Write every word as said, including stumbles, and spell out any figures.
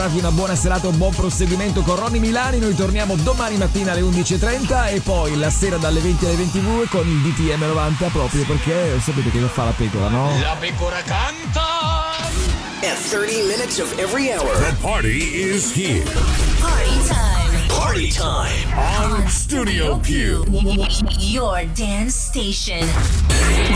Una buona serata, un buon proseguimento con Ronny Milani. Noi torniamo domani mattina alle undici e trenta e poi la sera dalle venti alle ventidue con il D T M novanta, proprio perché sapete che fa la pecora, no? La pecora canta! At thirty minutes of every hour. The party is here. Party time. Party time. On Studio Q. Your dance station.